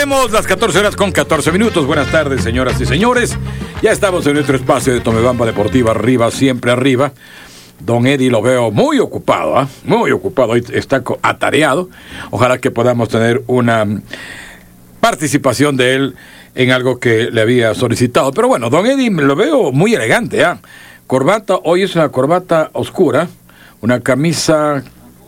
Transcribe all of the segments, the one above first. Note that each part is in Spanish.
Tenemos las 14 horas con 14 minutos. Buenas tardes, señoras y señores. Ya estamos en nuestro espacio de Tomebamba Deportiva, arriba, siempre arriba. Don Eddie lo veo muy ocupado, muy ocupado. Hoy está atareado. Ojalá que podamos tener una participación de él en algo que le había solicitado. Pero bueno, don Eddie lo veo muy elegante. Corbata, hoy es una corbata oscura, una camisa...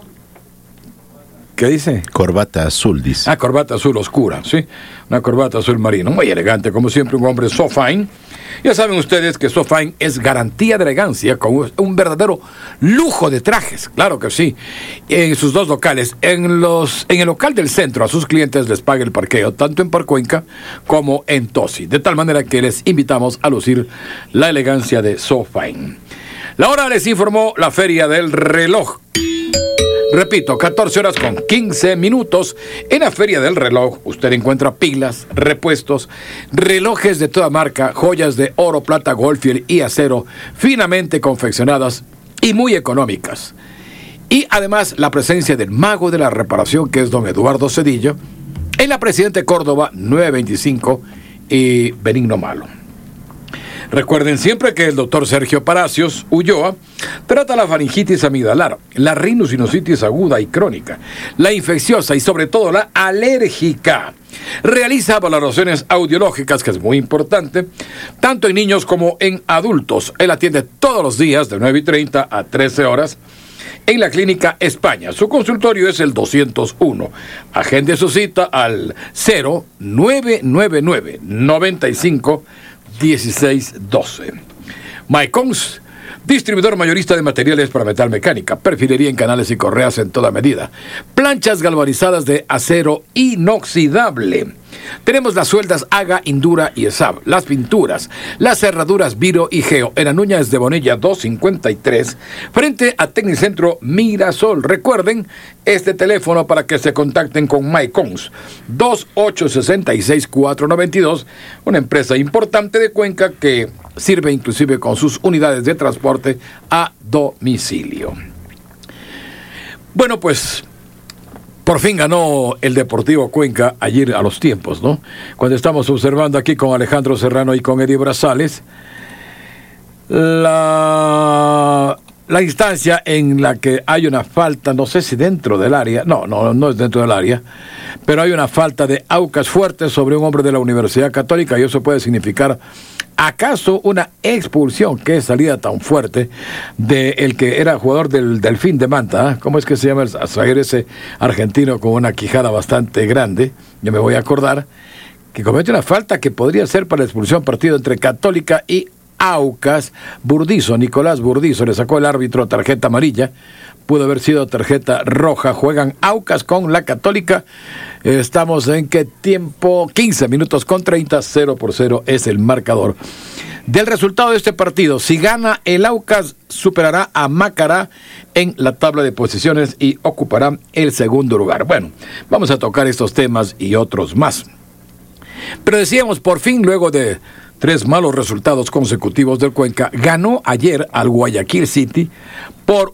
¿Qué dice? Corbata azul, dice. Corbata azul oscura, sí. Una corbata azul marino. Muy elegante, como siempre, un hombre so fine. Ya saben ustedes que so fine es garantía de elegancia, con un verdadero lujo de trajes. Claro que sí. En sus dos locales. En el local del centro, a sus clientes les paga el parqueo, tanto en Parcuenca como en Tosi. De tal manera que les invitamos a lucir la elegancia de so fine. La hora les informó la Feria del Reloj. Repito, 14 horas con 15 minutos. En la Feria del Reloj usted encuentra pilas, repuestos, relojes de toda marca, joyas de oro, plata, goldfield y acero, finamente confeccionadas y muy económicas. Y además la presencia del mago de la reparación, que es don Eduardo Cedillo, en la Presidente Córdoba 925 y Benigno Malo. Recuerden siempre que el doctor Sergio Palacios Ulloa trata la faringitis amidalar, la rhinosinusitis aguda y crónica, la infecciosa y sobre todo la alérgica. Realiza valoraciones audiológicas, que es muy importante, tanto en niños como en adultos. Él atiende todos los días de 9:30 a 13 horas en la Clínica España. Su consultorio es el 201. Agende su cita al 0999 95 1612. Mycons, distribuidor mayorista de materiales para metal mecánica, perfilería en canales y correas en toda medida, planchas galvanizadas de acero inoxidable. Tenemos las sueldas Haga, Indura y ESAB, las pinturas, las cerraduras Viro y Geo en Anuñas de Bonilla 253, frente a Tecnicentro Mirasol. Recuerden este teléfono para que se contacten con Mycons, 2866-492, una empresa importante de Cuenca que sirve inclusive con sus unidades de transporte a domicilio. Bueno, pues por fin ganó el Deportivo Cuenca ayer a los tiempos, ¿no? Cuando estamos observando aquí con Alejandro Serrano y con Eddie Brazales la instancia en la que hay una falta, no sé si dentro del área, no es dentro del área, pero hay una falta de Aucas fuerte sobre un hombre de la Universidad Católica, y eso puede significar acaso una expulsión. Qué salida tan fuerte de el que era jugador del Delfín de Manta, ¿Cómo es que se llama el zaguero ese argentino con una quijada bastante grande? Yo me voy a acordar que comete una falta que podría ser para la expulsión, partido entre Católica y Aucas. Burdizo, Nicolás Burdizo, le sacó el árbitro tarjeta amarilla, pudo haber sido tarjeta roja. Juegan Aucas con la Católica. Estamos en qué tiempo, 15 minutos con 30, 0-0 es el marcador del resultado de este partido. Si gana el Aucas, superará a Macará en la tabla de posiciones y ocupará el segundo lugar. Bueno, vamos a tocar estos temas y otros más. Pero decíamos, por fin, luego de 3 malos resultados consecutivos del Cuenca, ganó ayer al Guayaquil City por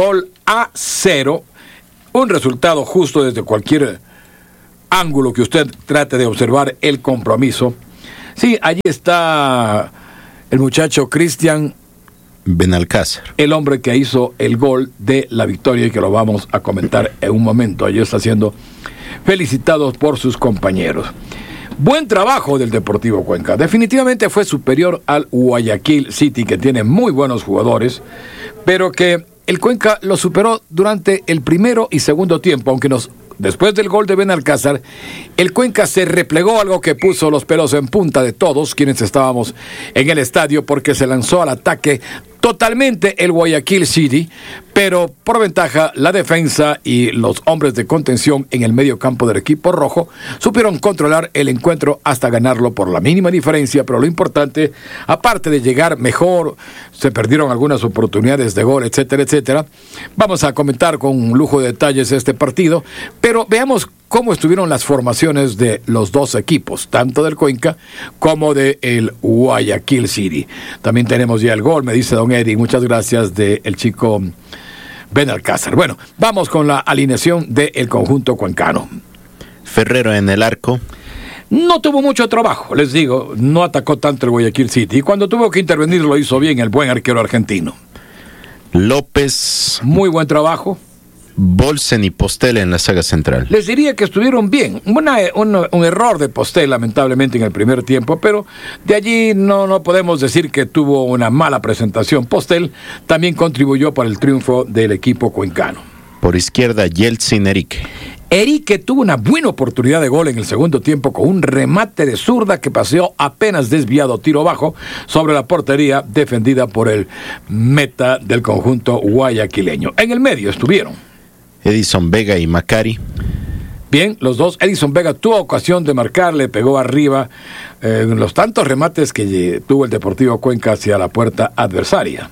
1-0, un resultado justo desde cualquier ángulo que usted trate de observar el compromiso. Sí, allí está el muchacho Cristian Benalcázar, el hombre que hizo el gol de la victoria y que lo vamos a comentar en un momento. Allí está siendo felicitado por sus compañeros. Buen trabajo del Deportivo Cuenca. Definitivamente fue superior al Guayaquil City, que tiene muy buenos jugadores, pero que el Cuenca lo superó durante el primero y segundo tiempo, aunque después del gol de Benalcázar, el Cuenca se replegó, algo que puso los pelos en punta de todos quienes estábamos en el estadio, porque se lanzó al ataque totalmente el Guayaquil City, pero por ventaja la defensa y los hombres de contención en el medio campo del equipo rojo supieron controlar el encuentro hasta ganarlo por la mínima diferencia. Pero lo importante, aparte de llegar mejor, se perdieron algunas oportunidades de gol, etcétera, etcétera. Vamos a comentar con lujo de detalles este partido, pero veamos cómo estuvieron las formaciones de los dos equipos, tanto del Cuenca como del Guayaquil City. También tenemos ya el gol, me dice don Eddie, muchas gracias, del chico Benalcázar. Bueno, vamos con la alineación del conjunto cuencano. Ferrero en el arco. No tuvo mucho trabajo, les digo, no atacó tanto el Guayaquil City. Y cuando tuvo que intervenir lo hizo bien el buen arquero argentino. López, muy buen trabajo. Bolsen y Postel en la saga central. Les diría que estuvieron bien. Un error de Postel, lamentablemente, en el primer tiempo, pero de allí no podemos decir que tuvo una mala presentación. Postel también contribuyó para el triunfo del equipo cuencano. Por izquierda, Yeltsin Erique. Erique tuvo una buena oportunidad de gol en el segundo tiempo con un remate de zurda que paseó apenas desviado tiro bajo sobre la portería defendida por el meta del conjunto guayaquileño. En el medio estuvieron Edison Vega y Macari. Bien, los dos. Edison Vega tuvo ocasión de marcar, le pegó arriba los tantos remates que tuvo el Deportivo Cuenca hacia la puerta adversaria.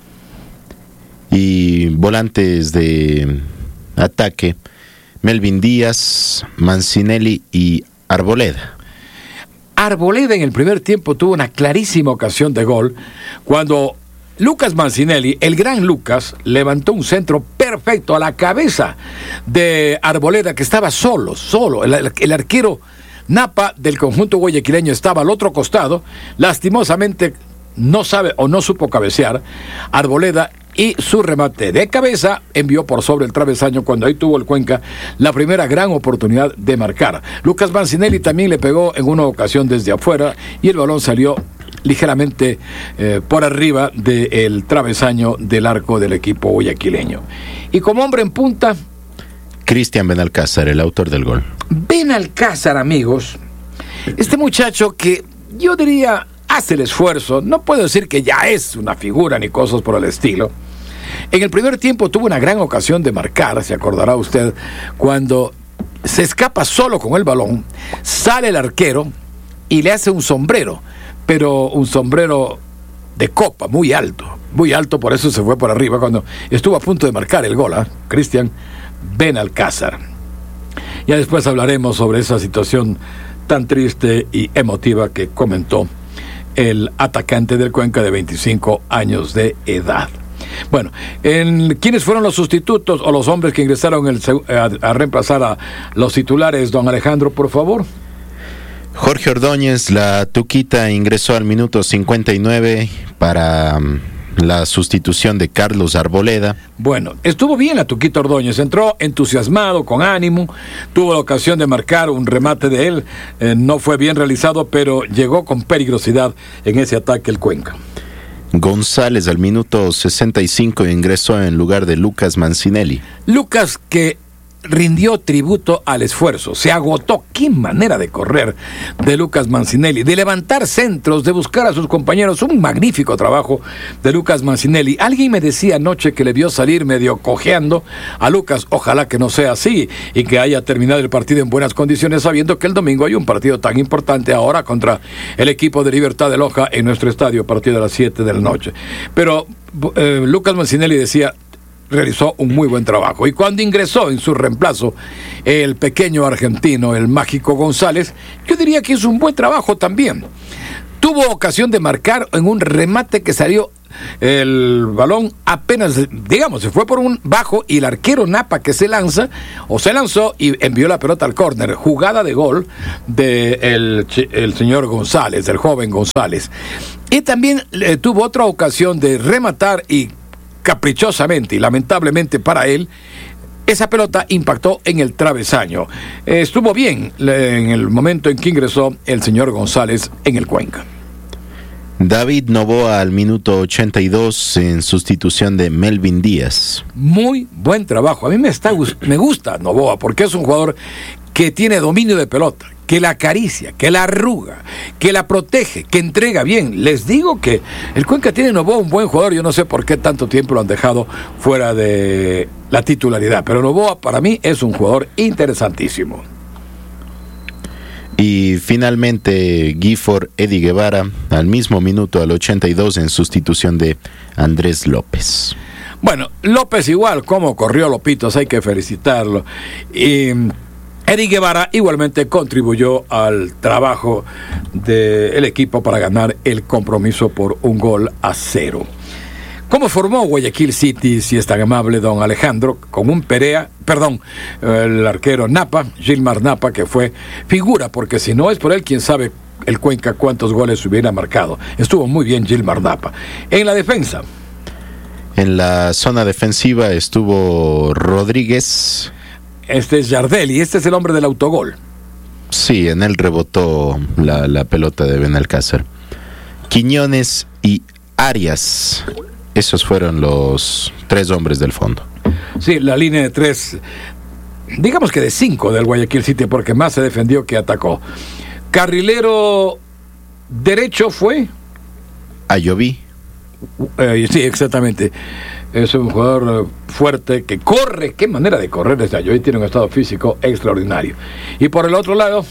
Y volantes de ataque, Melvin Díaz, Mancinelli y Arboleda. Arboleda en el primer tiempo tuvo una clarísima ocasión de gol cuando Lucas Mancinelli, el gran Lucas, levantó un centro perfecto a la cabeza de Arboleda, que estaba solo. El arquero Napa del conjunto guayaquileño estaba al otro costado. Lastimosamente no sabe o no supo cabecear Arboleda, y su remate de cabeza envió por sobre el travesaño cuando ahí tuvo el Cuenca la primera gran oportunidad de marcar. Lucas Mancinelli también le pegó en una ocasión desde afuera y el balón salió ligeramente por arriba del travesaño del arco del equipo guayaquileño. Y como hombre en punta, Cristian Benalcázar, el autor del gol. Benalcázar, amigos, este muchacho que yo diría hace el esfuerzo, no puedo decir que ya es una figura ni cosas por el estilo. En el primer tiempo tuvo una gran ocasión de marcar, se acordará usted, cuando se escapa solo con el balón, sale el arquero y le hace un sombrero, pero un sombrero de copa, muy alto, por eso se fue por arriba cuando estuvo a punto de marcar el gol, Cristian Benalcázar. Ya después hablaremos sobre esa situación tan triste y emotiva que comentó el atacante del Cuenca de 25 años de edad. Bueno, ¿quiénes fueron los sustitutos o los hombres que ingresaron a reemplazar a los titulares, don Alejandro, por favor? Jorge Ordóñez, la Tuquita, ingresó al minuto 59 para la sustitución de Carlos Arboleda. Bueno, estuvo bien la Tuquita Ordóñez, entró entusiasmado, con ánimo, tuvo la ocasión de marcar un remate de él, no fue bien realizado, pero llegó con peligrosidad en ese ataque el Cuenca. González al minuto 65 ingresó en lugar de Lucas Mancinelli. Lucas, que rindió tributo al esfuerzo, se agotó. Qué manera de correr de Lucas Mancinelli, de levantar centros, de buscar a sus compañeros. Un magnífico trabajo de Lucas Mancinelli. Alguien me decía anoche que le vio salir medio cojeando a Lucas. Ojalá que no sea así y que haya terminado el partido en buenas condiciones, sabiendo que el domingo hay un partido tan importante ahora contra el equipo de Libertad de Loja en nuestro estadio, partido a las 7 de la noche. Pero Lucas Mancinelli decía, realizó un muy buen trabajo. Y cuando ingresó en su reemplazo el pequeño argentino, el mágico González, yo diría que hizo un buen trabajo también. Tuvo ocasión de marcar en un remate que salió el balón apenas, digamos, se fue por un bajo y el arquero Napa que se lanzó y envió la pelota al córner. Jugada de gol de el señor González, el joven González. Y también tuvo otra ocasión de rematar y caprichosamente y lamentablemente para él, esa pelota impactó en el travesaño. Estuvo bien en el momento en que ingresó el señor González en el Cuenca. David Novoa al minuto 82 en sustitución de Melvin Díaz. Muy buen trabajo. A mí me gusta Novoa porque es un jugador que tiene dominio de pelota, que la acaricia, que la arruga, que la protege, que entrega bien. Les digo que el Cuenca tiene Novoa, un buen jugador. Yo no sé por qué tanto tiempo lo han dejado fuera de la titularidad, pero Novoa para mí es un jugador interesantísimo. Y finalmente Gifford Eddie Guevara al mismo minuto, al 82, en sustitución de Andrés López. Bueno, López igual, como corrió Lopitos, hay que felicitarlo. Y Eddie Guevara igualmente contribuyó al trabajo del equipo para ganar el compromiso por 1-0. ¿Cómo formó Guayaquil City, si es tan amable, don Alejandro? Con un el arquero Napa, Gilmar Napa, que fue figura, porque si no es por él, quién sabe el Cuenca cuántos goles hubiera marcado. Estuvo muy bien Gilmar Napa. En la defensa. En la zona defensiva estuvo Rodríguez. Este es Yardelli, este es el hombre del autogol. Sí, en él rebotó la pelota de Benalcázar. Quiñones y Arias. Esos fueron los 3 hombres del fondo. Sí, la línea de 3, digamos que de 5 del Guayaquil City, porque más se defendió que atacó. Carrilero derecho fue Ayoví. Sí, exactamente. Es un jugador fuerte que corre. Qué manera de correr desde Ayoví. Tiene un estado físico extraordinario. Y por el otro lado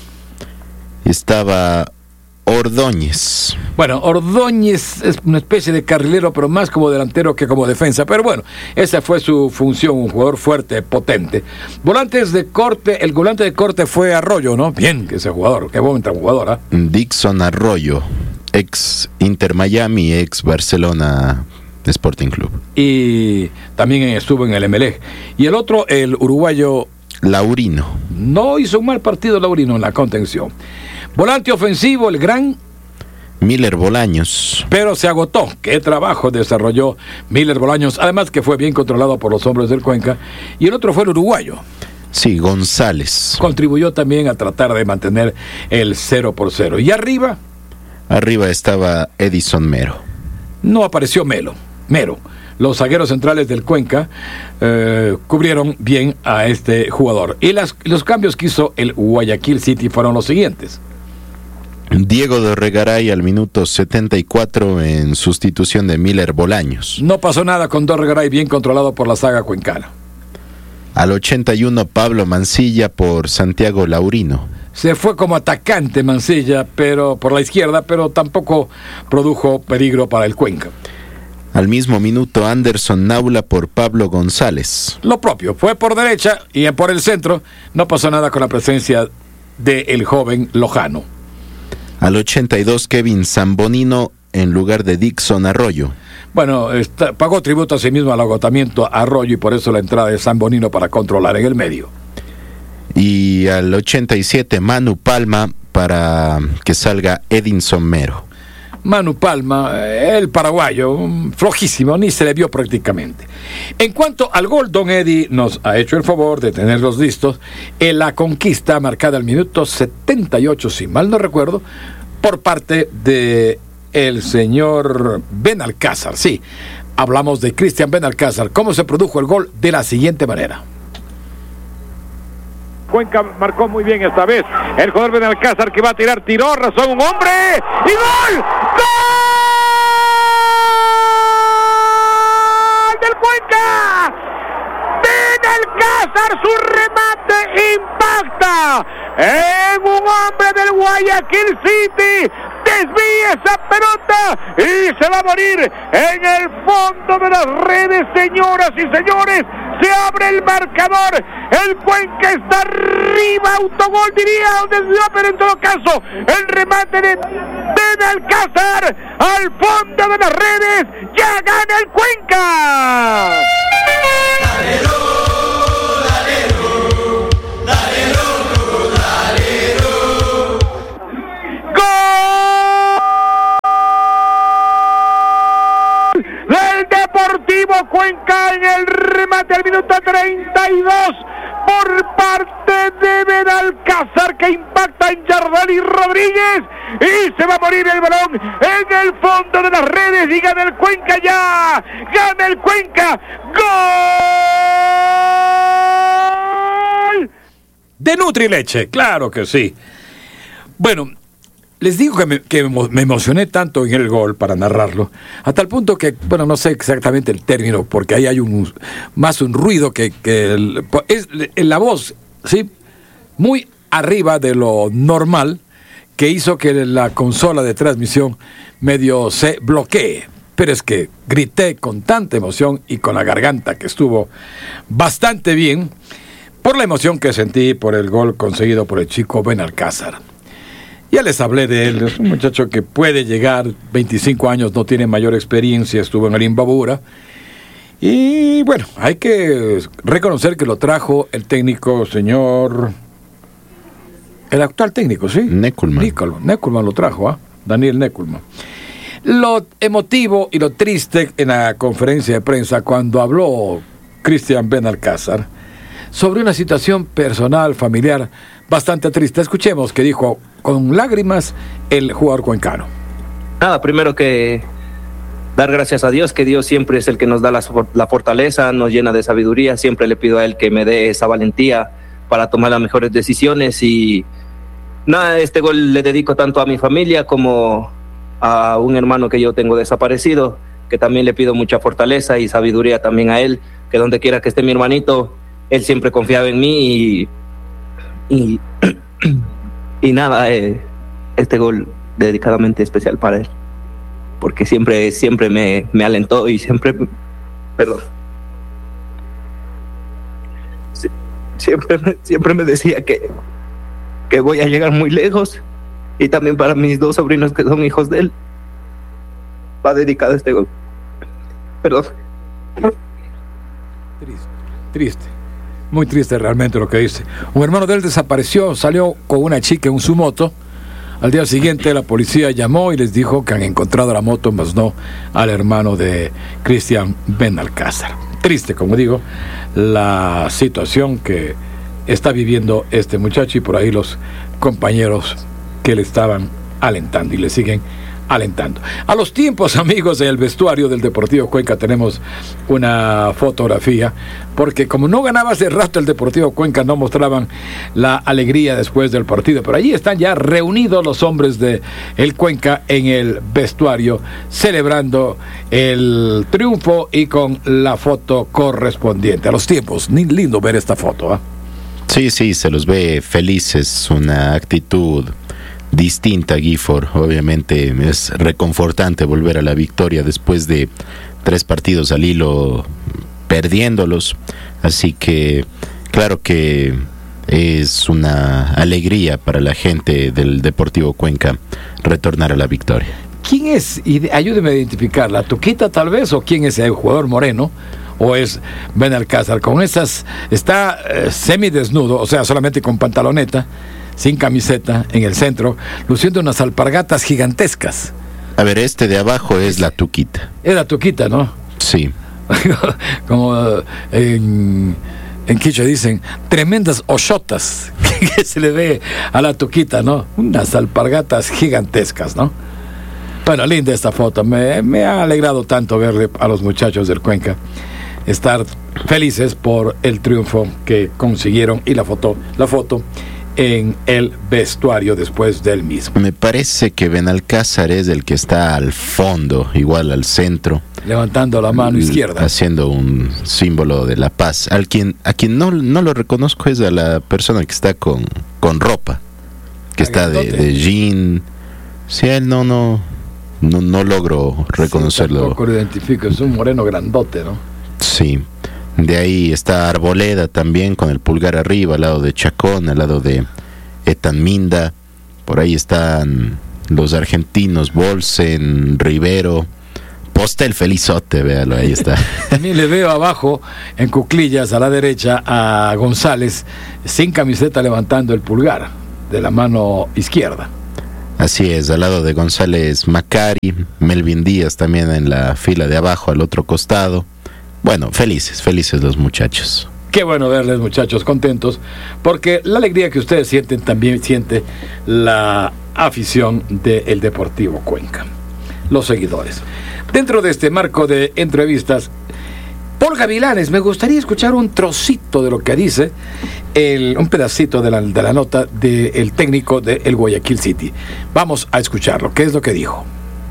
estaba Ordóñez. Bueno, Ordóñez es una especie de carrilero, pero más como delantero que como defensa. Pero bueno, esa fue su función, un jugador fuerte, potente. Volantes de corte, el volante de corte fue Arroyo, ¿no? Bien, ese jugador, qué buen jugador, ¿eh? Dixon Arroyo, ex Inter Miami, ex Barcelona Sporting Club. Y también estuvo en el Emelec. Y el otro, el uruguayo Laurino. No hizo un mal partido Laurino en la contención. Volante ofensivo, el gran Miller Bolaños. Pero se agotó. Qué trabajo desarrolló Miller Bolaños. Además que fue bien controlado por los hombres del Cuenca. Y el otro fue el uruguayo. Sí, González. Contribuyó también a tratar de mantener el 0-0. Y arriba. Arriba estaba Edison Mero. No apareció Mero. Los zagueros centrales del Cuenca cubrieron bien a este jugador. Y los cambios que hizo el Guayaquil City fueron los siguientes. Diego de Regaray al minuto 74 en sustitución de Miller Bolaños. No pasó nada con Dorregaray, bien controlado por la saga cuencana. Al 81 Pablo Mancilla por Santiago Laurino. Se fue como atacante Mancilla, pero por la izquierda, pero tampoco produjo peligro para el Cuenca. Al mismo minuto Anderson Naula por Pablo González. Lo propio, fue por derecha y por el centro. No pasó nada con la presencia del joven Lojano. Al 82 Kevin Zambonino en lugar de Dixon Arroyo. Bueno, pagó tributo a sí mismo al agotamiento Arroyo y por eso la entrada de Zambonino para controlar en el medio. Y al 87 Manu Palma para que salga Edinson Mero. Manu Palma, el paraguayo, flojísimo, ni se le vio prácticamente. En cuanto al gol, don Eddie nos ha hecho el favor de tenerlos listos en la conquista marcada al minuto 78, si mal no recuerdo, por parte de el señor Benalcázar. Sí, hablamos de Cristian Benalcázar. ¿Cómo se produjo el gol? De la siguiente manera. Cuenca marcó muy bien esta vez. El jugador Benalcázar que va a tirar, tiró, razón un hombre y ¡gol! ¡Gol del Cuenca! Benalcázar, su remate impacta en un hombre del Guayaquil City. Desvía esa pelota y se va a morir en el fondo de las redes, señoras y señores. Se abre el marcador. El Cuenca está arriba. Autogol diría, desvió, pero en todo caso el remate de Benalcázar al fondo de las redes. Ya gana el Cuenca. Deportivo Cuenca en el remate al minuto 32 por parte de Benalcázar que impacta en Yardelli Rodríguez y se va a morir el balón en el fondo de las redes y gana el Cuenca ya, gana el Cuenca, gol de Nutrileche, claro que sí. Bueno, les digo que me emocioné tanto en el gol para narrarlo, a tal punto que, bueno, no sé exactamente el término, porque ahí hay más un ruido que es la voz, ¿sí? Muy arriba de lo normal, que hizo que la consola de transmisión medio se bloquee. Pero es que grité con tanta emoción y con la garganta que estuvo bastante bien, por la emoción que sentí por el gol conseguido por el chico Benalcázar. Ya les hablé de él, es un muchacho que puede llegar, 25 años, no tiene mayor experiencia, estuvo en el Imbabura. Y bueno, hay que reconocer que lo trajo el técnico, el actual técnico, ¿sí? Neckelman lo trajo, Daniel Neckelman. Lo emotivo y lo triste en la conferencia de prensa cuando habló Cristian Benalcázar sobre una situación personal, familiar, bastante triste. Escuchemos que dijo con lágrimas el jugador cuencano. Nada, primero que dar gracias a Dios, que Dios siempre es el que nos da la fortaleza, nos llena de sabiduría. Siempre le pido a Él que me dé esa valentía para tomar las mejores decisiones. Y nada, este gol le dedico tanto a mi familia como a un hermano que yo tengo desaparecido, que también le pido mucha fortaleza y sabiduría también a él, que donde quiera que esté mi hermanito, él siempre confiaba en mí y nada, este gol dedicadamente especial para él, porque siempre me alentó y siempre me decía que voy a llegar muy lejos. Y también para mis dos sobrinos que son hijos de él, va dedicado este gol. Perdón. Triste, muy triste realmente lo que dice. Un hermano de él desapareció, salió con una chica en su moto. Al día siguiente la policía llamó y les dijo que han encontrado la moto, mas no al hermano de Cristian Benalcázar. Triste, como digo, la situación que está viviendo este muchacho y por ahí los compañeros que le estaban alentando y le siguen alentando. A los tiempos, amigos, en el vestuario del Deportivo Cuenca tenemos una fotografía, porque como no ganaba hace rato el Deportivo Cuenca, no mostraban la alegría después del partido, pero allí están ya reunidos los hombres de el Cuenca en el vestuario, celebrando el triunfo y con la foto correspondiente. A los tiempos, lindo ver esta foto, Sí, se los ve felices, una actitud distinta, Gifford. Obviamente es reconfortante volver a la victoria después de 3 partidos al hilo perdiéndolos, así que claro que es una alegría para la gente del Deportivo Cuenca retornar a la victoria. ¿Quién es? Ayúdeme a identificar, ¿la Tuquita tal vez? ¿O quién es el jugador moreno? ¿O es Benalcázar? Con esas, está semidesnudo, o sea, solamente con pantaloneta, sin camiseta, en el centro, luciendo unas alpargatas gigantescas. A ver, este de abajo es la Tuquita. Es la Tuquita, ¿no? Sí. Como en quichua dicen, tremendas ochotas que se le ve a la Tuquita, ¿no? Unas alpargatas gigantescas, ¿no? Bueno, linda esta foto. Me ha alegrado tanto verle a los muchachos del Cuenca estar felices por el triunfo que consiguieron y la foto en el vestuario después del mismo. Me parece que Benalcázar es el que está al fondo, igual al centro, levantando la mano izquierda, haciendo un símbolo de la paz. A quien no lo reconozco es a la persona que está con ropa, que está de jean. Sí, él no logro reconocerlo. Sí, tampoco lo identifico, es un moreno grandote, ¿no? Sí. De ahí está Arboleda también con el pulgar arriba, al lado de Chacón, al lado de Etan Minda. Por ahí están los argentinos, Bolsen, Rivero, Postel Felizote, véalo, ahí está. También le veo abajo, en cuclillas, a la derecha, a González, sin camiseta, levantando el pulgar de la mano izquierda. Así es, al lado de González Macari, Melvin Díaz también en la fila de abajo, al otro costado. Bueno, felices los muchachos. Qué bueno verles, muchachos, contentos, porque la alegría que ustedes sienten también siente la afición del Deportivo Cuenca, los seguidores. Dentro de este marco de entrevistas, Paul Gavilanes, me gustaría escuchar un trocito de lo que dice, un pedacito de la nota del técnico del Guayaquil City. Vamos a escucharlo. ¿Qué es lo que dijo?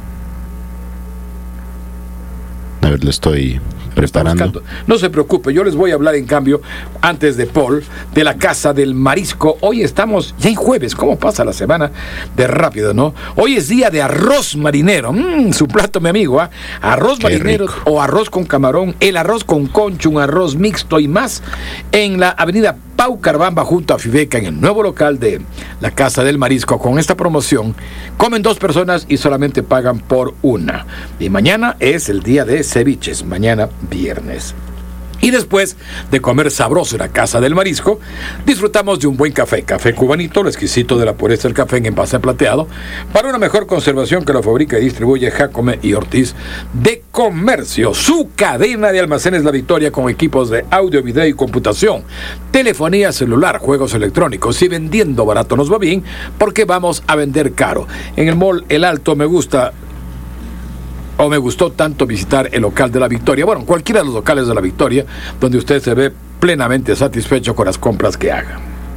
A ver, lo estoy preparando. No se preocupe, yo les voy a hablar en cambio, antes de Paul, de la Casa del Marisco. Hoy estamos ya en jueves, ¿cómo pasa la semana de rápido, no? Hoy es día de arroz marinero, su plato, mi amigo, arroz Qué marinero rico. o arroz con camarón, el arroz con concho, un arroz mixto y más, en la avenida Pau Carbamba junto a Fibeca, en el nuevo local de la Casa del Marisco. Con esta promoción comen 2 personas y solamente pagan por una. Y mañana es el día de ceviches, mañana viernes. Y después de comer sabroso en la Casa del Marisco, disfrutamos de un buen café. Café cubanito, lo exquisito de la pureza del café en envase plateado, para una mejor conservación que lo fabrica y distribuye Jacome y Ortiz de Comercio. Su cadena de almacenes La Victoria, con equipos de audio, video y computación, telefonía celular, juegos electrónicos. Y vendiendo barato nos va bien, porque vamos a vender caro. En el mall El Alto me gustó tanto visitar el local de La Victoria, bueno, cualquiera de los locales de La Victoria, donde usted se ve plenamente satisfecho con las compras que haga.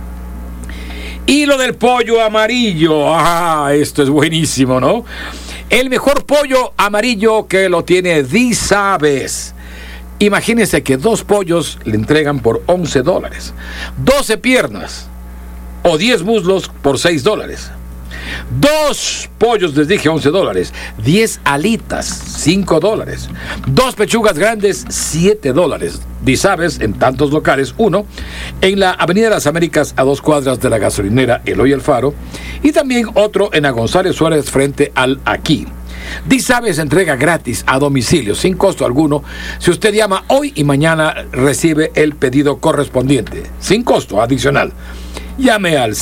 Y lo del pollo amarillo, esto es buenísimo, ¿no? El mejor pollo amarillo que lo tiene Disaves. Imagínense que 2 pollos le entregan por $11, 12 piernas o 10 muslos por $6. 2 pollos, les dije, $11. 10 alitas, $5. 2 pechugas grandes, $7. Disaves en tantos locales: uno en la Avenida de las Américas, a 2 cuadras de la gasolinera Eloy Alfaro, y también otro en la González Suárez frente al Aquí. Disaves entrega gratis a domicilio, sin costo alguno. Si usted llama hoy y mañana, recibe el pedido correspondiente, sin costo adicional. Llame al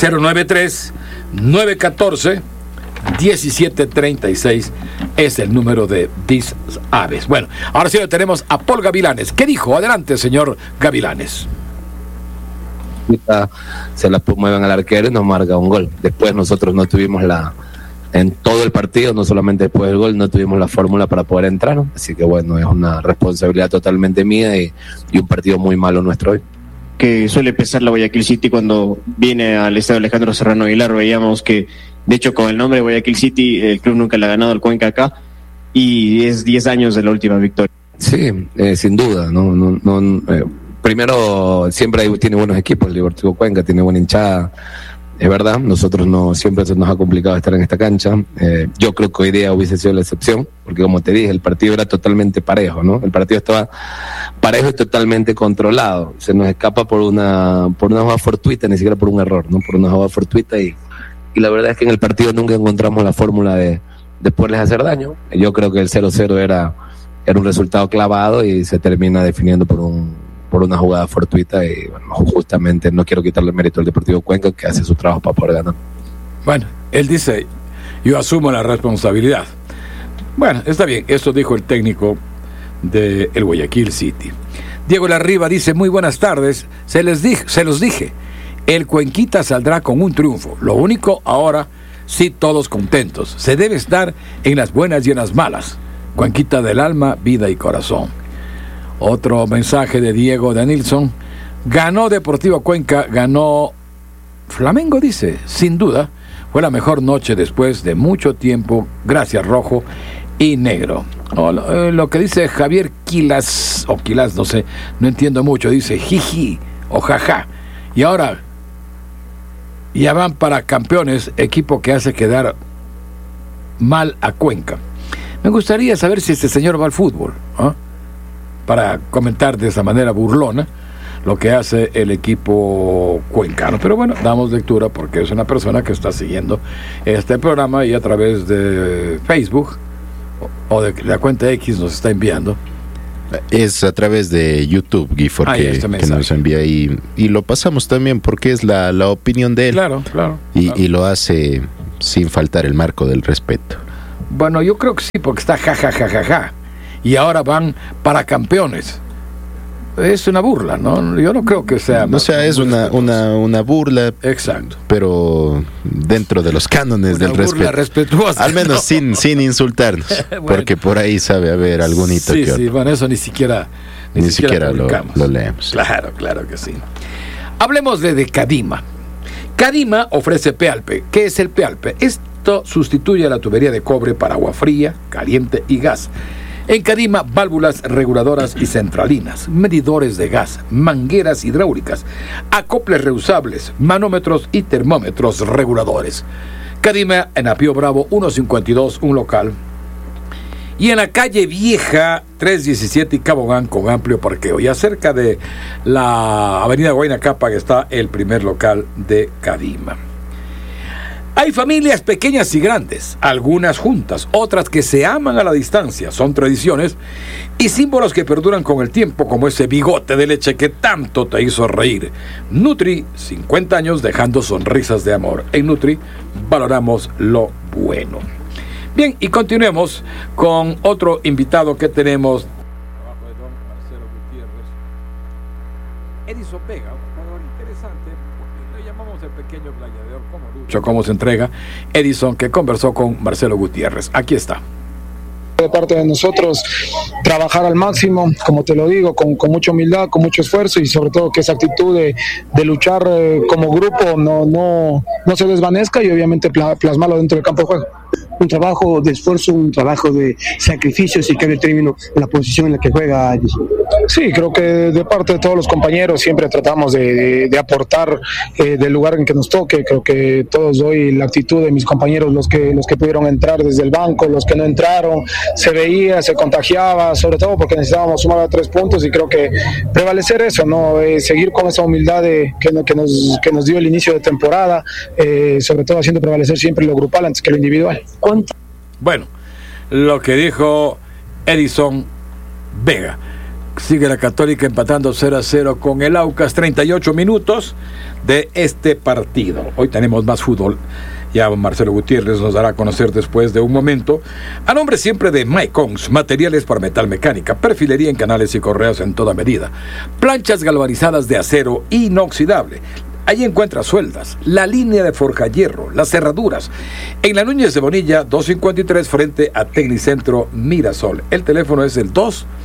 093-914-1736. Es el número de Disaves. Bueno, ahora sí lo tenemos a Paul Gavilanes. ¿Qué dijo? Adelante, señor Gavilanes. Se la mueven al arquero y nos marca un gol. Después nosotros no tuvimos en todo el partido, no solamente después del gol, no tuvimos la fórmula para poder entrar, ¿no? Así que bueno, es una responsabilidad totalmente mía y un partido muy malo nuestro hoy. Que suele pesar la Guayaquil City cuando viene al estadio Alejandro Serrano Aguilar. Veíamos que, de hecho, con el nombre de Guayaquil City, el club nunca le ha ganado al Cuenca acá, y es 10 años de la última victoria. Sí, sin duda, primero, siempre tiene buenos equipos. El Deportivo Cuenca tiene buena hinchada, es verdad. Nosotros siempre se nos ha complicado estar en esta cancha. Yo creo que hoy día hubiese sido la excepción, porque como te dije, el partido era totalmente parejo, ¿no? El partido estaba parejo y totalmente controlado. Se nos escapa por una jugada fortuita, ni siquiera por un error, ¿no? Por una jugada fortuita, y la verdad es que en el partido nunca encontramos la fórmula de poderles hacer daño. Yo creo que el 0-0 era un resultado clavado y se termina definiendo por una jugada fortuita, y bueno, justamente no quiero quitarle mérito al Deportivo Cuenca, que hace su trabajo para poder ganar. Bueno, él dice: yo asumo la responsabilidad. Bueno, está bien, esto dijo el técnico del Guayaquil City. Diego Larriba dice: muy buenas tardes, se los dije, el Cuenquita saldrá con un triunfo. Lo único, ahora sí, todos contentos. Se debe estar en las buenas y en las malas. Cuenquita del alma, vida y corazón. Otro mensaje de Diego Danilson: ganó Deportivo Cuenca, ganó Flamengo, dice, sin duda, fue la mejor noche después de mucho tiempo, gracias rojo y negro. Lo que dice Javier Quilas, no sé, no entiendo mucho, dice jiji o jaja. Y ahora ya van para Campeones, equipo que hace quedar mal a Cuenca. Me gustaría saber si este señor va al fútbol, ¿eh? Para comentar de esa manera burlona lo que hace el equipo cuencano. Pero bueno, damos lectura porque es una persona que está siguiendo este programa y a través de Facebook o de la cuenta X nos está enviando. Es a través de YouTube, Gifford, que nos envía, y lo pasamos también porque es la opinión de él. Claro. Y lo hace sin faltar el marco del respeto. Bueno, yo creo que sí, porque está ja. Y ahora van para Campeones. Es una burla, ¿no? Yo no creo que sea... O sea, es una burla. Exacto. Pero dentro de los cánones del respeto. Una burla respetuosa. Al menos no. sin insultarnos. Bueno, porque por ahí sabe haber algún hito que otro. Sí, bueno, eso ni siquiera lo leemos. Claro que sí. Hablemos de Cadima. Cadima ofrece Pealpe. ¿Qué es el Pealpe? Esto sustituye a la tubería de cobre para agua fría, caliente y gas. En Cadima, válvulas reguladoras y centralinas, medidores de gas, mangueras hidráulicas, acoples reusables, manómetros y termómetros reguladores. Cadima en Apío Bravo 152, un local. Y en la calle Vieja 317 y Cabogán, con amplio parqueo. Y cerca de la avenida Huayna Capa está el primer local de Cadima. Hay familias pequeñas y grandes, algunas juntas, otras que se aman a la distancia. Son tradiciones y símbolos que perduran con el tiempo, como ese bigote de leche que tanto te hizo reír. Nutri, 50 años dejando sonrisas de amor. En Nutri valoramos lo bueno. Bien, y continuemos con otro invitado que tenemos. Trabajo de don Marcelo Gutiérrez. Edison Vega, un jugador interesante. Le llamamos el pequeño gladiador, cómo lucha, cómo se entrega. Edison, que conversó con Marcelo Gutiérrez. Aquí está. De parte de nosotros, trabajar al máximo, como te lo digo, con mucha humildad, con mucho esfuerzo y sobre todo que esa actitud de luchar como grupo no se desvanezca y obviamente plasmarlo dentro del campo de juego. Un trabajo de esfuerzo, un trabajo de sacrificio, si cabe el término, en la posición en la que juega. Sí, creo que de parte de todos los compañeros siempre tratamos de aportar del lugar en que nos toque. Creo que todos hoy la actitud de mis compañeros, los que pudieron entrar desde el banco, los que no entraron, se veía, se contagiaba, sobre todo porque necesitábamos sumar a 3 puntos y creo que prevalecer eso, ¿no? Seguir con esa humildad que nos dio el inicio de temporada, sobre todo haciendo prevalecer siempre lo grupal antes que lo individual. Bueno, lo que dijo Edison Vega. Sigue la Católica empatando 0-0 con el Aucas, 38 minutos de este partido. Hoy tenemos más fútbol. Ya Marcelo Gutiérrez nos dará a conocer después de un momento. A nombre siempre de Mycons, materiales para metalmecánica, perfilería en canales y correas en toda medida, planchas galvanizadas de acero inoxidable. Allí encuentra sueldas, la línea de forja hierro, las cerraduras. En la Núñez de Bonilla, 253, frente a Tecnicentro Mirasol. El teléfono es el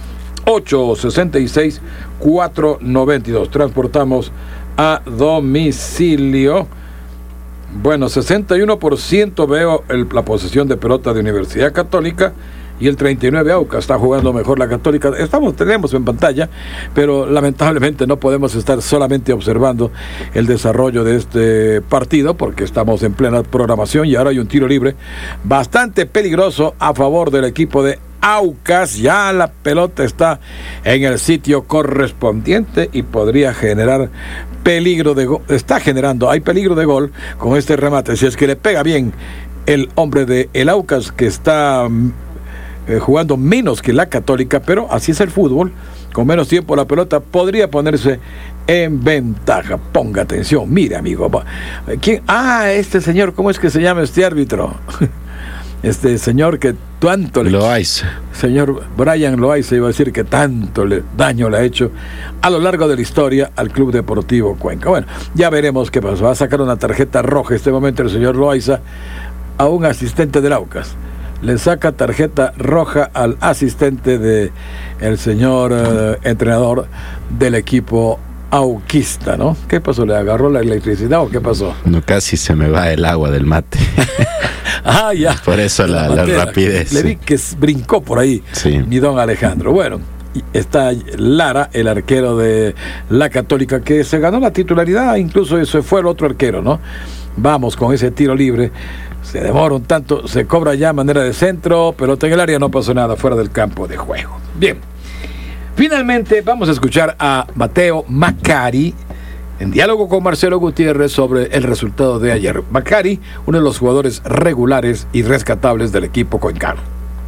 2866-492. Transportamos a domicilio. Bueno, 61% veo la posesión de pelota de Universidad Católica y el 39% Aucas. Está jugando mejor la Católica. Tenemos en pantalla, pero lamentablemente no podemos estar solamente observando el desarrollo de este partido porque estamos en plena programación y ahora hay un tiro libre bastante peligroso a favor del equipo de Aucas. Ya la pelota está en el sitio correspondiente y podría generar peligro de gol. Hay peligro de gol con este remate. Si es que le pega bien el hombre de el Aucas, que está jugando menos que la Católica, pero así es el fútbol. Con menos tiempo la pelota podría ponerse en ventaja. Ponga atención, mire, amigo. ¿Quién? Este señor, ¿cómo es que se llama este árbitro? Este señor que tanto Loaiza. Señor Brian Loaiza, iba a decir que tanto daño le ha hecho a lo largo de la historia al Club Deportivo Cuenca. Bueno, ya veremos qué pasa. Va a sacar una tarjeta roja este momento el señor Loaiza a un asistente del Aucas. Le saca tarjeta roja al asistente de el señor entrenador del equipo auquista, ¿no? ¿Qué pasó? ¿Le agarró la electricidad o qué pasó? No, casi se me va el agua del mate. Ya. Por eso la rapidez. Le vi que brincó por ahí, sí. Mi don Alejandro. Bueno, está Lara, el arquero de la Católica, que se ganó la titularidad, incluso ese fue el otro arquero, ¿no? Vamos con ese tiro libre. Se demora un tanto, se cobra ya a manera de centro, pelota en el área, no pasó nada fuera del campo de juego. Bien, finalmente vamos a escuchar a Mateo Macari en diálogo con Marcelo Gutiérrez sobre el resultado de ayer. Macari, uno de los jugadores regulares y rescatables del equipo cuencano.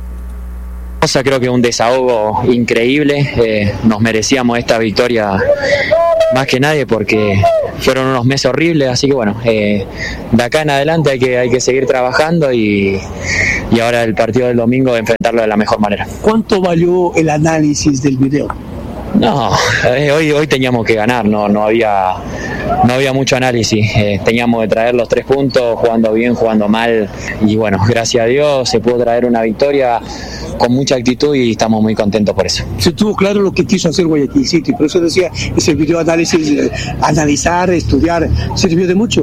Creo que un desahogo increíble, nos merecíamos esta victoria más que nadie porque fueron unos meses horribles, así que bueno, de acá en adelante hay que seguir trabajando y ahora el partido del domingo enfrentarlo de la mejor manera. ¿Cuánto valió el análisis del video? No, hoy teníamos que ganar, no había mucho análisis, teníamos que traer los 3 puntos, jugando bien, jugando mal, y bueno, gracias a Dios se pudo traer una victoria con mucha actitud y estamos muy contentos por eso. Se tuvo claro lo que quiso hacer Guayaquil City, por eso decía, ese video análisis, analizar, estudiar, ¿sirvió de mucho?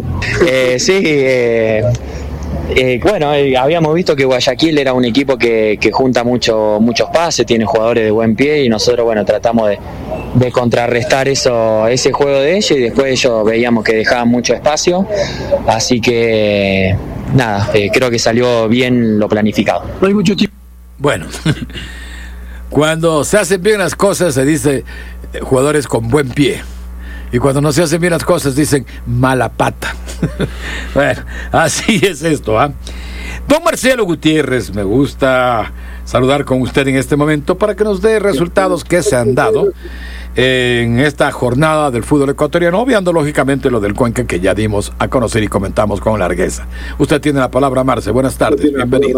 Bueno, habíamos visto que Guayaquil era un equipo que junta muchos pases, tiene jugadores de buen pie y nosotros, bueno, tratamos de contrarrestar ese juego de ellos y después ellos veíamos que dejaban mucho espacio, así que nada, creo que salió bien lo planificado. No hay mucho tiempo. Bueno, cuando se hacen bien las cosas se dice jugadores con buen pie. Y cuando no se hacen bien las cosas dicen mala pata. Bueno, así es esto, ¿ah? Don Marcelo Gutiérrez, me gusta saludar con usted en este momento para que nos dé resultados que se han dado en esta jornada del fútbol ecuatoriano, obviando lógicamente lo del Cuenca que ya dimos a conocer y comentamos con largueza. Usted tiene la palabra, Marce. Buenas tardes, bienvenido.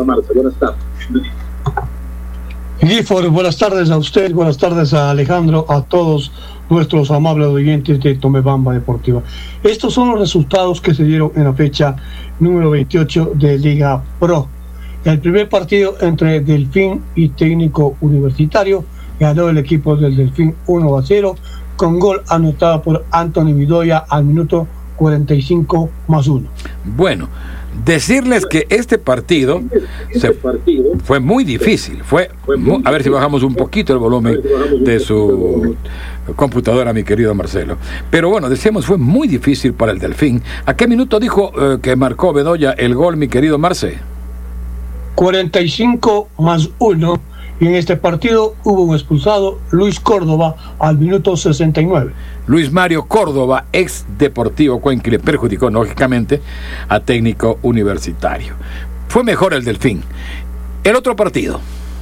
Gifford, buenas tardes a usted, buenas tardes a Alejandro, a todos nuestros amables oyentes de Tomebamba Deportiva. Estos son los resultados que se dieron en la fecha número 28 de Liga Pro. El primer partido entre Delfín y Técnico Universitario ganó el equipo del Delfín 1-0 con gol anotado por Anthony Vidoya al minuto 45+1. Bueno, decirles que este partido fue muy difícil. A ver si bajamos un poquito el volumen de su computadora, mi querido Marcelo. Pero bueno, decíamos, fue muy difícil para el Delfín. ¿A qué minuto dijo que marcó Bedoya el gol, mi querido Marce? 45+1. Y en este partido hubo un expulsado, Luis Córdoba, al minuto 69. Luis Mario Córdoba, ex Deportivo Cuenca, le perjudicó lógicamente a Técnico Universitario. Fue mejor el Delfín. El otro partido.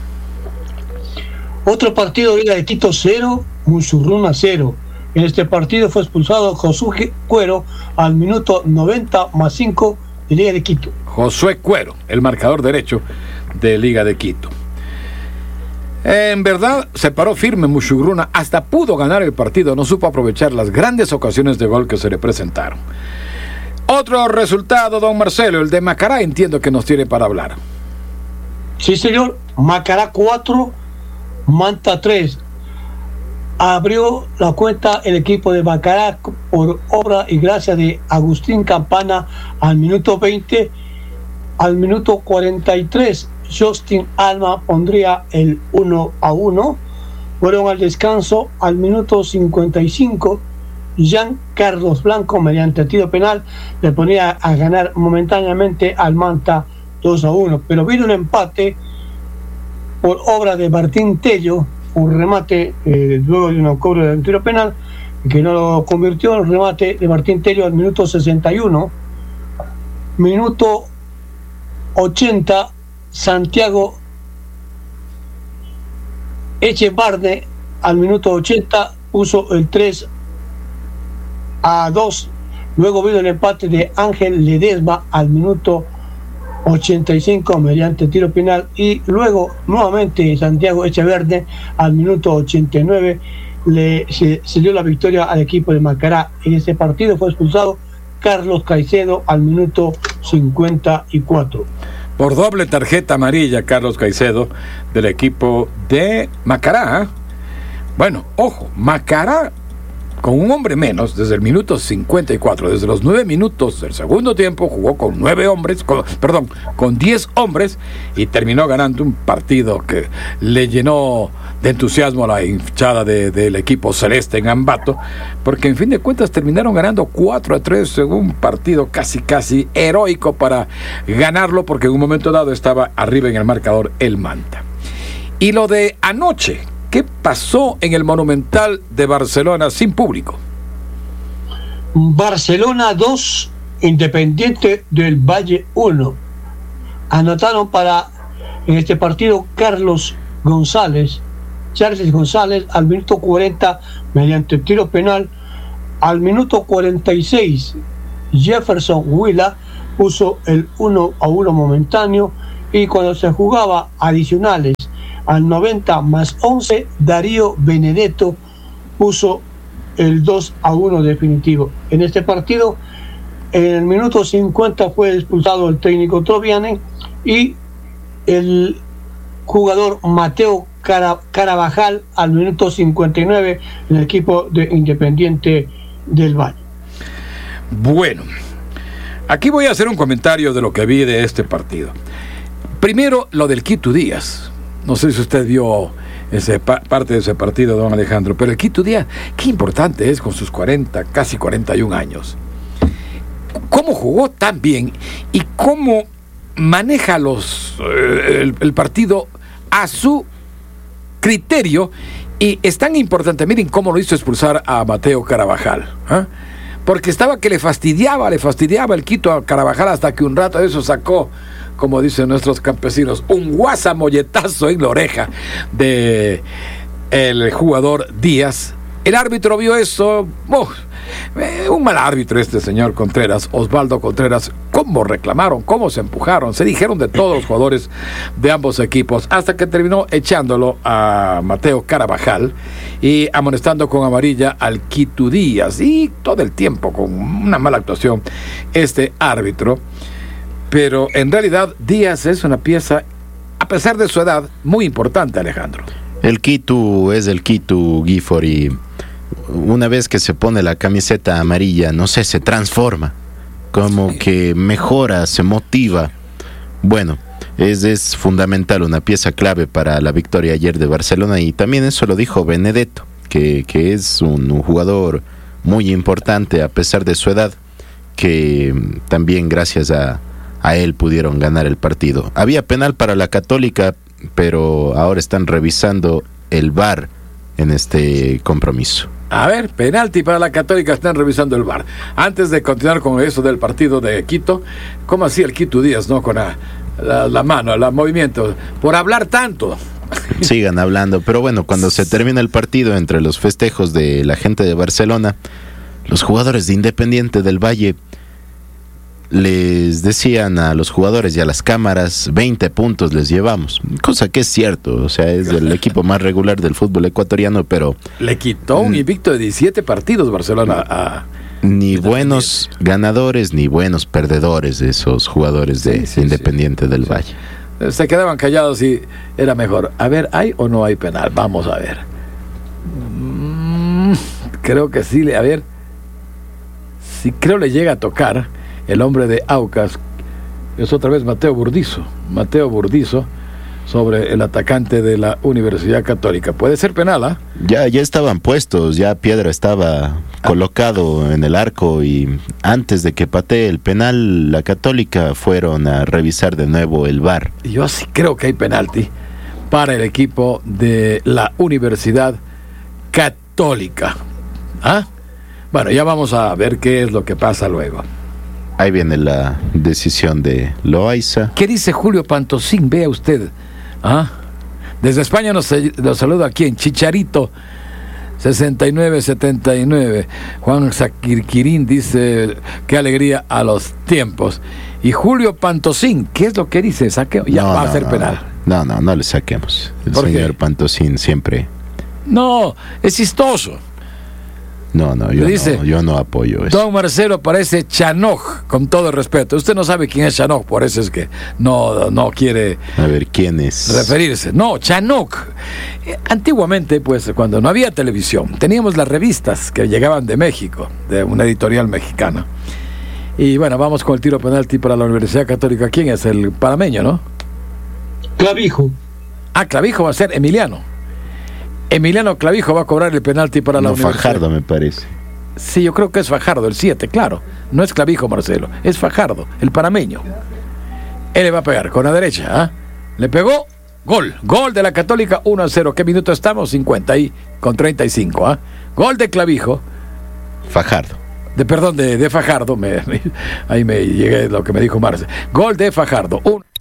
Liga de Quito 0, Musurruna 0. En este partido fue expulsado Josué Cuero al minuto 90+5 de Liga de Quito. Josué Cuero, el marcador derecho de Liga de Quito. En verdad, se paró firme Musurruna, hasta pudo ganar el partido, no supo aprovechar las grandes ocasiones de gol que se le presentaron. Otro resultado, don Marcelo, el de Macará, entiendo que nos tiene para hablar. Sí, señor, Macará 4, Manta 3. Abrió la cuenta el equipo de Macará por obra y gracia de Agustín Campana al minuto 20. Al minuto 43, Justin Alma pondría el 1-1. Fueron al descanso al minuto 55. Jean Carlos Blanco, mediante tiro penal, le ponía a ganar momentáneamente al Manta 2-1. Pero vino un empate por obra de Martín Tello, un remate luego de una cobra de un tiro penal, que no lo convirtió. El remate de Martín Tello al minuto 61. Minuto 80, Santiago Echevarne al minuto 80 puso el 3-2. Luego vino el empate de Ángel Ledesma al minuto 85 mediante tiro penal, y luego nuevamente Santiago Echevarne al minuto 89 se dio la victoria al equipo de Macará. En este partido fue expulsado Carlos Caicedo al minuto 54. Por doble tarjeta amarilla, Carlos Caicedo, del equipo de Macará. Bueno, ojo, Macará con un hombre menos desde el minuto 54, desde los 9 minutos del segundo tiempo, jugó con 10 hombres y terminó ganando un partido que le llenó de entusiasmo a la hinchada del equipo celeste en Ambato, porque en fin de cuentas terminaron ganando 4-3 en un partido casi heroico para ganarlo, porque en un momento dado estaba arriba en el marcador el Manta. Y lo de anoche, ¿qué pasó en el Monumental de Barcelona sin público? Barcelona 2, Independiente del Valle 1. Anotaron en este partido Charles González al minuto 40 mediante tiro penal. Al minuto 46, Jefferson Huila puso el 1-1 momentáneo, y cuando se jugaba adicionales al 90+11, Darío Benedetto puso el 2-1 definitivo. En este partido, en el minuto 50 fue expulsado el técnico Troviani y el jugador Mateo Carabajal al minuto 59 en el equipo de Independiente del Valle. Bueno, aquí voy a hacer un comentario de lo que vi de este partido. Primero, lo del Quito Díaz. No sé si usted vio parte de ese partido, don Alejandro, pero el Quito Díaz, qué importante es con sus casi 41 años. Cómo jugó tan bien y cómo maneja el partido a su criterio, Y es tan importante, miren cómo lo hizo expulsar a Mateo Carabajal, ¿eh? Porque estaba que le fastidiaba el Quito a Carabajal, hasta que un rato de eso sacó, como dicen nuestros campesinos, un guasamolletazo en la oreja de el jugador Díaz. El árbitro vio eso, un mal árbitro este señor Contreras, Osvaldo Contreras. Cómo reclamaron, cómo se empujaron, se dijeron de todos los jugadores de ambos equipos, hasta que terminó echándolo a Mateo Carabajal y amonestando con amarilla al Quito Díaz, y todo el tiempo con una mala actuación este árbitro. Pero en realidad Díaz es una pieza, a pesar de su edad, muy importante, Alejandro. El Quito es el Quito, Gifford, y una vez que se pone la camiseta amarilla, no sé, se transforma, como que mejora, se motiva. Bueno, es fundamental, una pieza clave para la victoria ayer de Barcelona, y también eso lo dijo Benedetto, que es un jugador muy importante a pesar de su edad, que también gracias a él pudieron ganar el partido. Había penal para la Católica, pero ahora están revisando el VAR en este compromiso. A ver, penalti para la Católica, están revisando el VAR. Antes de continuar con eso del partido de Quito, ¿cómo hacía el Quito Díaz, no? Con la mano, el movimiento, por hablar tanto. Sigan hablando, pero bueno, cuando se termina el partido, entre los festejos de la gente de Barcelona, los jugadores de Independiente del Valle les decían a los jugadores y a las cámaras, 20 puntos les llevamos, cosa que es cierto, o sea, es el equipo más regular del fútbol ecuatoriano, pero le quitó un invicto de 17 partidos Barcelona a ni buenos ganadores ni buenos perdedores de esos jugadores de Independiente del Valle. Se quedaban callados y era mejor. A ver, ¿hay o no hay penal? Vamos a ver. Creo que sí, a ver. Sí, creo le llega a tocar el hombre de Aucas. Es otra vez Mateo Burdizo sobre el atacante de la Universidad Católica. Puede ser penal, ¿ah? Ya estaban puestos, ya Piedra estaba colocado en el arco, y antes de que patee el penal, la Católica fueron a revisar de nuevo el VAR. Yo sí creo que hay penalti para el equipo de la Universidad Católica. ¿Ah? Bueno, ya vamos a ver qué es lo que pasa luego. Ahí viene la decisión de Loaiza. ¿Qué dice Julio Pantosín? Vea usted. ¿Ah? Desde España nos saluda aquí en Chicharito 6979. Juan Saquirquirín dice: qué alegría a los tiempos. Y Julio Pantosín, ¿qué es lo que dice? Ya va a ser penal. No le saquemos. El señor Pantosín siempre. No, es chistoso. No, yo no apoyo eso. Don Marcelo parece Chanoj, con todo el respeto. Usted no sabe quién es Chanoj, por eso es que no quiere... A ver, ¿quién es? Referirse. No, Chanoj. Antiguamente, pues, cuando no había televisión, teníamos las revistas que llegaban de México, de una editorial mexicana. Y bueno, vamos con el tiro penalti para la Universidad Católica. ¿Quién es? El panameño, ¿no? Clavijo. Clavijo va a ser Emiliano Clavijo va a cobrar el penalti para la Universidad. Fajardo, me parece. Sí, yo creo que es Fajardo, el 7, claro. No es Clavijo, Marcelo, es Fajardo, el panameño. Él le va a pegar con la derecha, ¿ah? Le pegó, gol de la Católica, 1-0. ¿Qué minuto estamos? 50 y con 35, ¿ah? Gol de Clavijo. Fajardo. De Fajardo, ahí me llegué lo que me dijo Marcelo. Gol de Fajardo.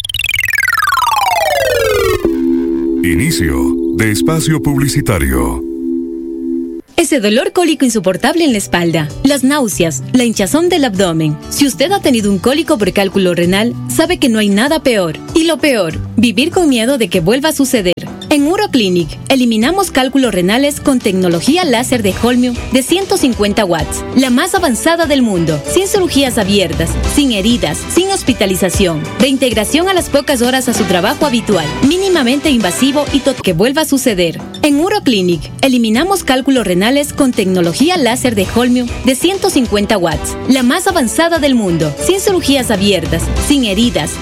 Inicio de espacio publicitario. Ese dolor cólico insoportable en la espalda, las náuseas, la hinchazón del abdomen. Si usted ha tenido un cólico por cálculo renal, sabe que no hay nada peor. Y lo peor, vivir con miedo de que vuelva a suceder. En Uroclinic, eliminamos cálculos renales con tecnología láser de Holmium de 150 watts, la más avanzada del mundo, sin cirugías abiertas, sin heridas, sin hospitalización, reintegración a las pocas horas a su trabajo habitual, mínimamente invasivo y que vuelva a suceder. En Uroclinic, eliminamos cálculos renales con tecnología láser de Holmium de 150 watts, la más avanzada del mundo, sin cirugías abiertas, sin heridas,